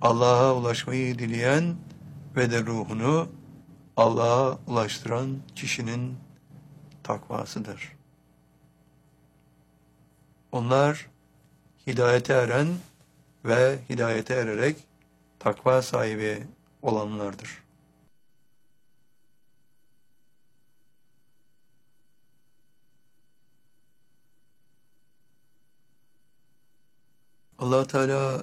Allah'a ulaşmayı dileyen ve de ruhunu Allah'a ulaştıran kişinin takvasıdır. Onlar hidayete eren ve hidayete ererek takva sahibi olanlardır. Allah Teala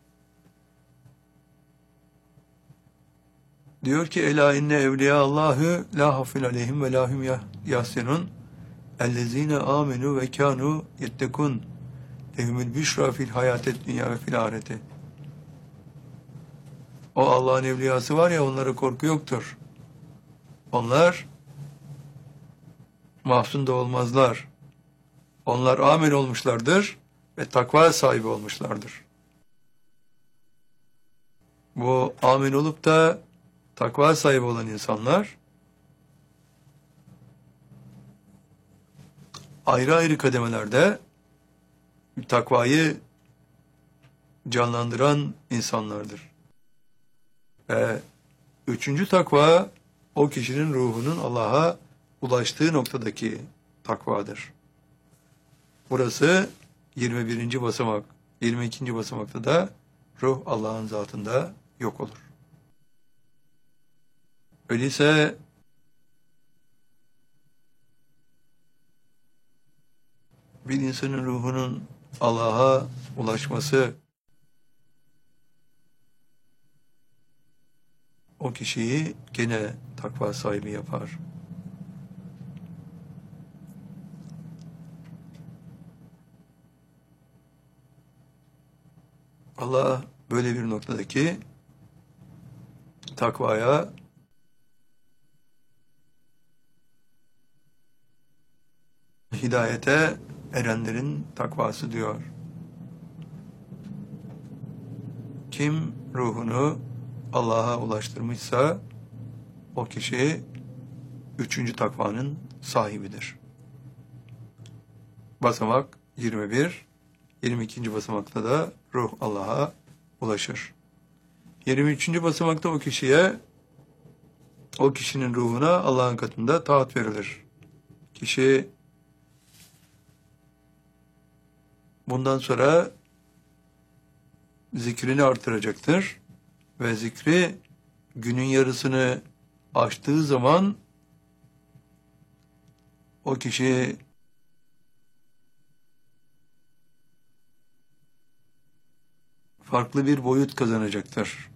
diyor ki: Ela inne evliya Allahü la hafun aleyhim ve lahum yahsenun ellezine amenu ve kanu yettekun lehumul büşra fil hayatet dünya ve fil ahirete. O Allah'ın evliyası var ya, onlara korku yoktur. Onlar mahzun da olmazlar. Onlar amin olmuşlardır ve takva sahibi olmuşlardır. Bu amin olup da takva sahibi olan insanlar ayrı ayrı kademelerde takvayı canlandıran insanlardır. Ve üçüncü takva, o kişinin ruhunun Allah'a ulaştığı noktadaki takvadır. Burası 21. basamak. 22. basamakta da ruh Allah'ın zatında yok olur. Öyleyse bir insanın ruhunun Allah'a ulaşması o kişiyi gene takva sahibi yapar. Allah böyle bir noktadaki takvaya hidayete erenlerin takvası diyor. Kim ruhunu Allah'a ulaştırmışsa o kişi üçüncü takvanın sahibidir. Basamak 21, 22. basamakta da ruh Allah'a ulaşır. 23. basamakta o kişinin ruhuna Allah'ın katında taat verilir. Kişi bundan sonra zikrini artıracaktır ve zikri günün yarısını aştığı zaman o kişi farklı bir boyut kazanacaktır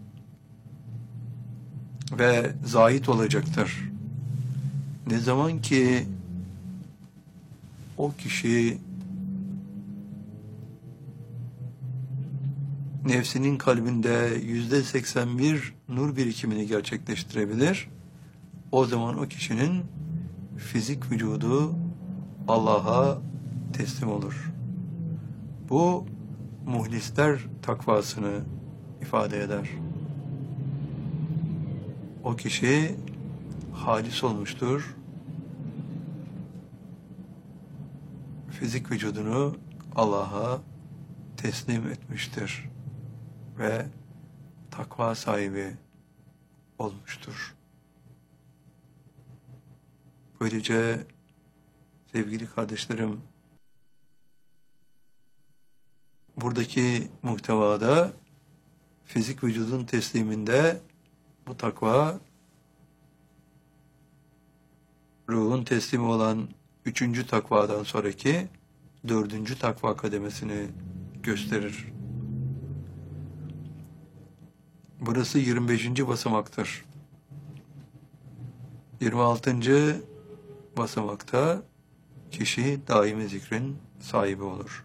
ve zahit olacaktır. Ne zaman ki o kişi nefsinin kalbinde %81 nur birikimini gerçekleştirebilir, o zaman o kişinin fizik vücudu Allah'a teslim olur. Bu muhlisler takvasını ifade eder. O kişi halis olmuştur. Fizik vücudunu Allah'a teslim etmiştir ve takva sahibi olmuştur. Böylece sevgili kardeşlerim, buradaki muhtevada fizik vücudun tesliminde bu takva, ruhun teslimi olan üçüncü takvadan sonraki dördüncü takva kademesini gösterir. Burası 25. basamaktır. 26. basamakta kişi daimi zikrin sahibi olur.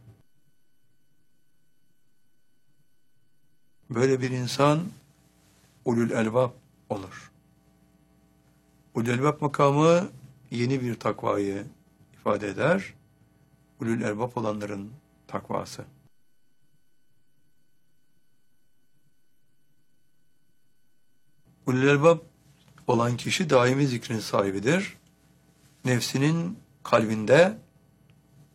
Böyle bir insan ulul elbab olur. Ulul elbab makamı yeni bir takvayı ifade eder. Ulul elbab olanların takvası. Ulul elbab olan kişi daimi zikrin sahibidir. Nefsinin kalbinde